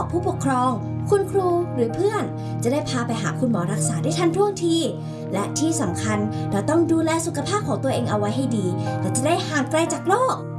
ผู้ปกครองคุณครูหรือเพื่อนจะได้พาไปหาคุณหมอรักษาได้ทันท่วงทีและที่สำคัญเราต้องดูแลสุขภาพของตัวเองเอาไว้ให้ดีและจะได้ห่างไกลจากโรค